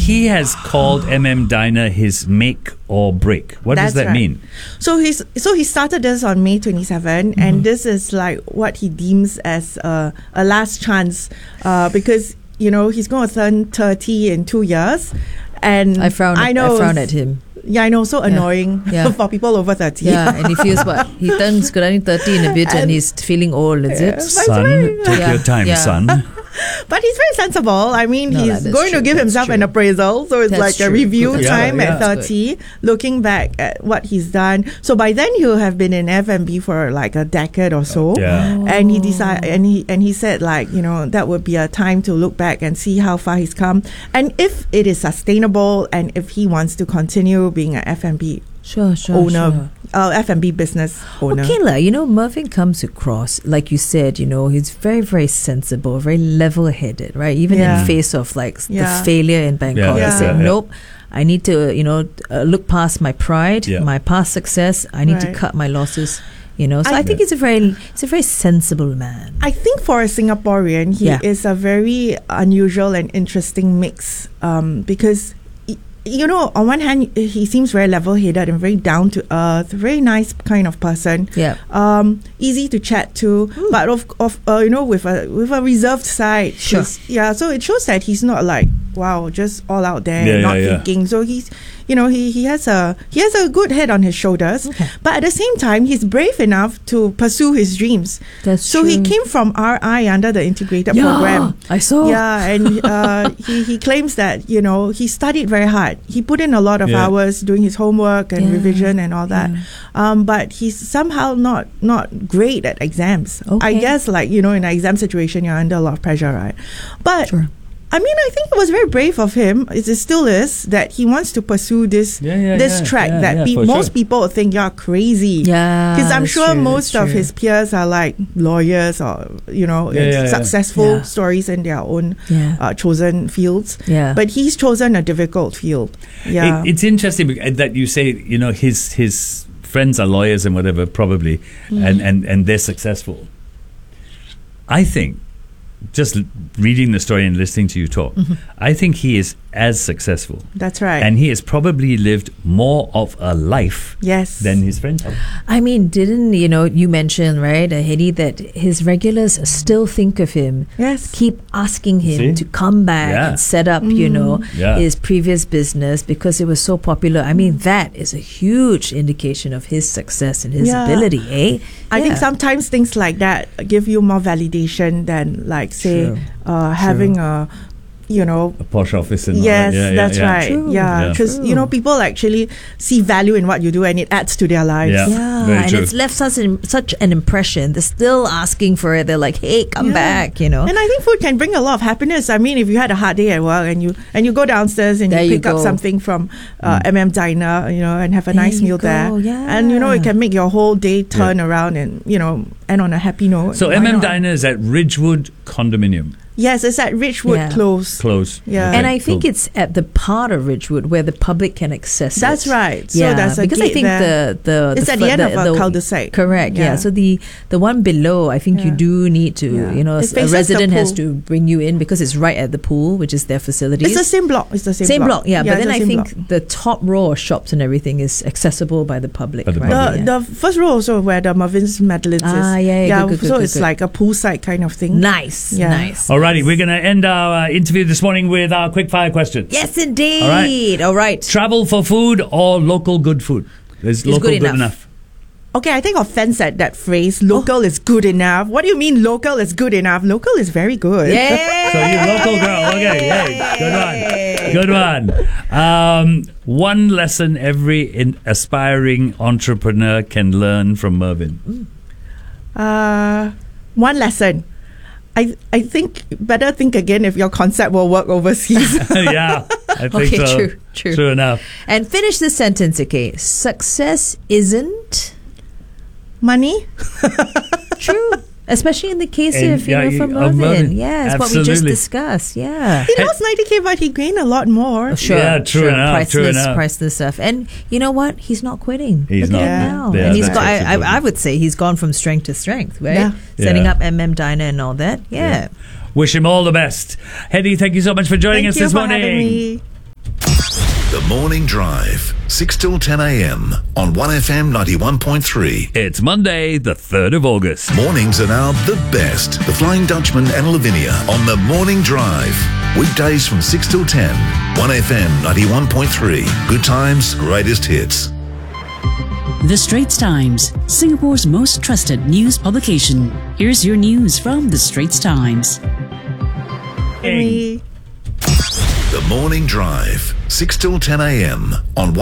he has called Diner his make or break. What does that mean? So he started this on May 27, and this is like what he deems as a last chance, because he's going to turn 30 in 2 years, and I frown at him. Yeah, I know, so annoying for people over 30. Yeah, and he feels what? He turns 30 in a bit and he's feeling old, is it? Son, take your time, son. But he's very sensible. I mean, he's going to give himself an appraisal. So it's like a review time at 30, looking back at what he's done. So by then he'll have been in F&B for like a decade or so. And he decided, and he said like, that would be a time to look back and see how far he's come. And if it is sustainable and if he wants to continue being an F&B owner, F&B business owner. Okay, Mervyn comes across, like you said, he's very, very sensible, very level-headed, right? Even in face of the failure in Bangkok, he said, nope, I need to, look past my pride, my past success. I need to cut my losses. So I think he's a very sensible man. I think for a Singaporean, he is a very unusual and interesting mix, because on one hand, he seems very level-headed and very down-to-earth, very nice kind of person. Easy to chat to, but with a reserved side. Sure. So it shows that he's not like, wow, just all out there, not thinking. So he's, he has a good head on his shoulders. Okay. But at the same time, he's brave enough to pursue his dreams. That's so true. He came from RI under the integrated program. I saw. Yeah, and he claims that he studied very hard. He put in a lot of hours doing his homework and revision and all that. But he's somehow not great at exams. Okay. I guess in an exam situation, you're under a lot of pressure, right? But sure. I mean, I think it was very brave of him. It still is that he wants to pursue this track that most people think you're crazy. Yeah, because I'm sure most of his peers are like lawyers or successful stories in their own chosen fields. Yeah. But he's chosen a difficult field. Yeah, it's interesting that you say his friends are lawyers and whatever probably, and they're successful. I think, just reading the story and listening to you talk, I think he is as successful. That's right. And he has probably lived more of a life than his friends have. I mean, didn't, you mentioned, right, Hedy, that his regulars still think of him. Yes. Keep asking him to come back and set up, his previous business because it was so popular. I mean, that is a huge indication of his success and his ability, eh? I think sometimes things like that give you more validation than, like, say, having a posh office and that's right. True. Because people actually see value in what you do and it adds to their lives. And it's left such an impression. They're still asking for it. They're like, hey, come back, And I think food can bring a lot of happiness. I mean, if you had a hard day at work and you go downstairs and you pick up something from Diner, and have a nice meal there, and it can make your whole day turn around and end on a happy note. So Diner is at Ridgewood Condominium. Yes, it's at Ridgewood Close. Yeah, and I think it's at the part of Ridgewood where the public can access That's it. right. So that's because I think it's at the end of a cul-de-sac. Correct. Yeah. So the one below, I think you do need to, a resident has to bring you in because it's right at the pool, which is their facilities. It's the same block. Same block. Yeah. But then I think the top row of shops and everything is accessible by the public. The first row also where the Mervyn's Madeleines is. Good, it's like a poolside kind of thing. Nice. Alrighty, we're going to end our interview this morning with our quick fire questions. Yes, indeed. All right. Travel for food or local good food? Is local good enough? Okay, I take offense at that phrase, local is good enough. What do you mean local is good enough? Local is very good. Yeah. So you local girl. Okay, good one. One lesson every aspiring entrepreneur can learn from Mervyn. One lesson. I think better think again if your concept will work overseas. I think so. True enough. And finish the sentence, okay? Success isn't money. True. Especially in the case of from Mervyn. Yeah, it's what we just discussed. Yeah. He lost 90K, but he gained a lot more. Oh, sure. Yeah, true enough. Priceless stuff. And you know what? He's not quitting. He's not. Now. Yeah, and he's got, I would say he's gone from strength to strength, right? Yeah. Setting up Diner and all that. Yeah. Wish him all the best. Hedy, thank you so much for joining us this morning. Thank you for having me. Morning Drive, 6 till 10 a.m. on 1FM 91.3. It's Monday, the 3rd of August. Mornings are now the best. The Flying Dutchman and Lavinia on the Morning Drive. Weekdays from 6 till 10. 1FM 91.3. Good times, greatest hits. The Straits Times, Singapore's most trusted news publication. Here's your news from The Straits Times. The Morning Drive, 6 till 10 a.m. on